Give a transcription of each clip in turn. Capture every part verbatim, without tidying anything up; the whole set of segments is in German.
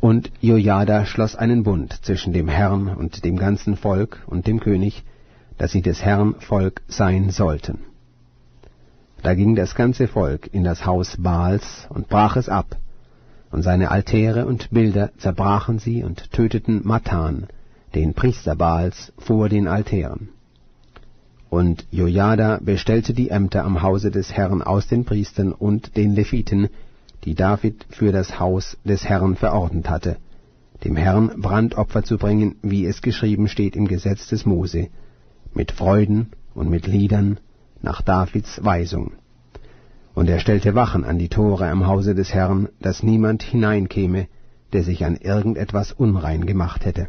Und Jojada schloss einen Bund zwischen dem Herrn und dem ganzen Volk und dem König, dass sie des Herrn Volk sein sollten. Da ging das ganze Volk in das Haus Baals und brach es ab, und seine Altäre und Bilder zerbrachen sie und töteten Mathan, den Priester Baals, vor den Altären. Und Jojada bestellte die Ämter am Hause des Herrn aus den Priestern und den Leviten, die David für das Haus des Herrn verordnet hatte, dem Herrn Brandopfer zu bringen, wie es geschrieben steht im Gesetz des Mose, mit Freuden und mit Liedern, nach Davids Weisung. Und er stellte Wachen an die Tore am Hause des Herrn, dass niemand hineinkäme, der sich an irgendetwas unrein gemacht hätte.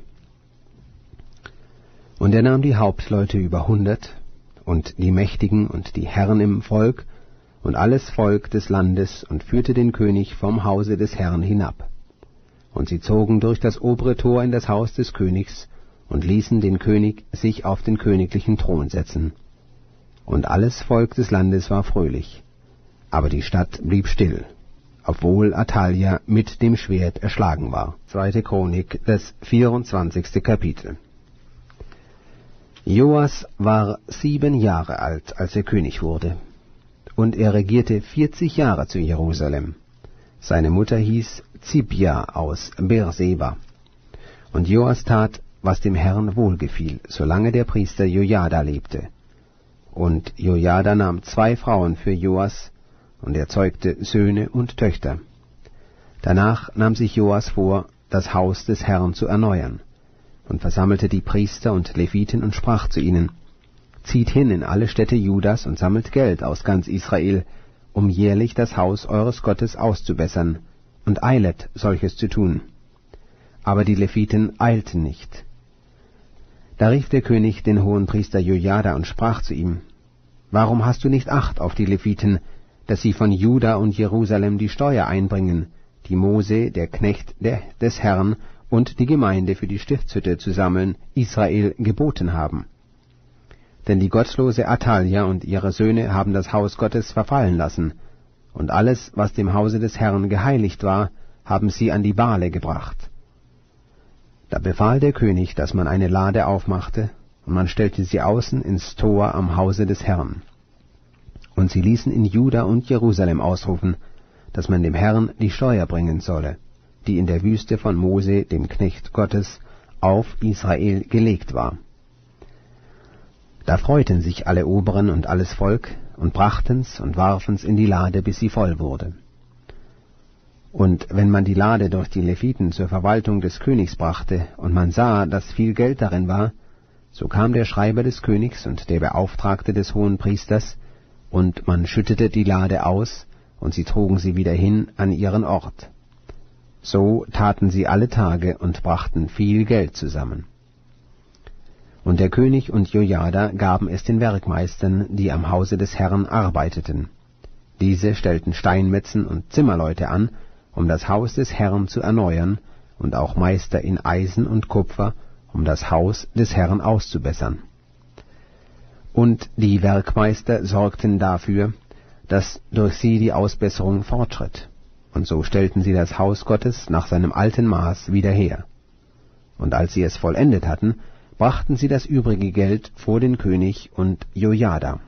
Und er nahm die Hauptleute über hundert, und die Mächtigen und die Herren im Volk, und alles Volk des Landes, und führte den König vom Hause des Herrn hinab. Und sie zogen durch das obere Tor in das Haus des Königs, und ließen den König sich auf den königlichen Thron setzen. Und alles Volk des Landes war fröhlich, aber die Stadt blieb still, obwohl Athalja mit dem Schwert erschlagen war. Zweite Chronik, das vierundzwanzigste Kapitel. Joas war sieben Jahre alt, als er König wurde, und er regierte vierzig Jahre zu Jerusalem. Seine Mutter hieß Zibja aus Beerseba. Und Joas tat, was dem Herrn wohlgefiel, solange der Priester Jojada lebte. Und Jojada nahm zwei Frauen für Joas, und er zeugte Söhne und Töchter. Danach nahm sich Joas vor, das Haus des Herrn zu erneuern, und versammelte die Priester und Leviten und sprach zu ihnen: Zieht hin in alle Städte Judas und sammelt Geld aus ganz Israel, um jährlich das Haus eures Gottes auszubessern, und eilet, solches zu tun. Aber die Leviten eilten nicht. Da rief der König den Hohenpriester Jojada und sprach zu ihm: Warum hast du nicht Acht auf die Leviten, dass sie von Juda und Jerusalem die Steuer einbringen, die Mose, der Knecht der, des Herrn, und die Gemeinde für die Stiftshütte zu sammeln, Israel geboten haben? Denn die gottlose Athalja und ihre Söhne haben das Haus Gottes verfallen lassen, und alles, was dem Hause des Herrn geheiligt war, haben sie an die Bale gebracht. Da befahl der König, dass man eine Lade aufmachte, und man stellte sie außen ins Tor am Hause des Herrn. Und sie ließen in Juda und Jerusalem ausrufen, dass man dem Herrn die Steuer bringen solle, die in der Wüste von Mose, dem Knecht Gottes, auf Israel gelegt war. Da freuten sich alle Oberen und alles Volk, und brachten's und warfen's in die Lade, bis sie voll wurde. Und wenn man die Lade durch die Leviten zur Verwaltung des Königs brachte, und man sah, dass viel Geld darin war, so kam der Schreiber des Königs und der Beauftragte des Hohenpriesters, und man schüttete die Lade aus, und sie trugen sie wieder hin an ihren Ort. So taten sie alle Tage und brachten viel Geld zusammen. Und der König und Jojada gaben es den Werkmeistern, die am Hause des Herrn arbeiteten. Diese stellten Steinmetzen und Zimmerleute an, um das Haus des Herrn zu erneuern, und auch Meister in Eisen und Kupfer, um das Haus des Herrn auszubessern. Und die Werkmeister sorgten dafür, dass durch sie die Ausbesserung fortschritt. Und so stellten sie das Haus Gottes nach seinem alten Maß wieder her. Und als sie es vollendet hatten, brachten sie das übrige Geld vor den König und Jojada.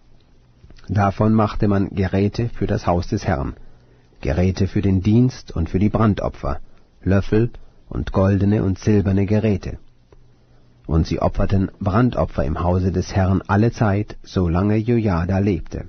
Davon machte man Geräte für das Haus des Herrn, Geräte für den Dienst und für die Brandopfer, Löffel und goldene und silberne Geräte. Und sie opferten Brandopfer im Hause des Herrn alle Zeit, solange Jojada lebte.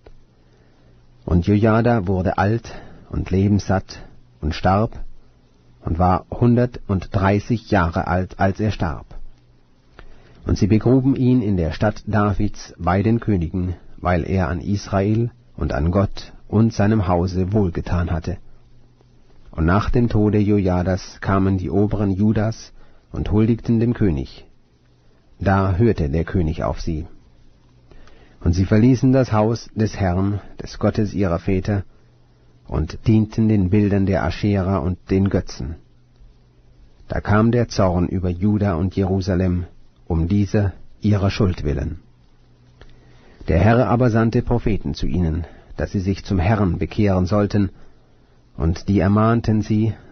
Und Jojada wurde alt und lebenssatt und starb und war hundertdreißig Jahre alt, als er starb. Und sie begruben ihn in der Stadt Davids bei den Königen, weil er an Israel und an Gott und seinem Hause wohlgetan hatte. Und nach dem Tode Jojadas kamen die Oberen Judas und huldigten dem König. Da hörte der König auf sie. Und sie verließen das Haus des Herrn, des Gottes ihrer Väter, und dienten den Bildern der Aschera und den Götzen. Da kam der Zorn über Juda und Jerusalem, um dieser ihrer Schuld willen. Der Herr aber sandte Propheten zu ihnen, dass sie sich zum Herrn bekehren sollten, und die ermahnten sie,